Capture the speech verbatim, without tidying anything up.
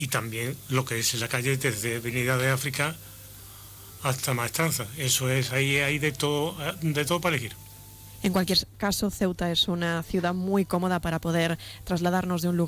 y también lo que es la calle desde Avenida de África hasta Maestranza. Eso es, ahí hay de todo, de todo para elegir. En cualquier caso, Ceuta es una ciudad muy cómoda para poder trasladarnos de un lugar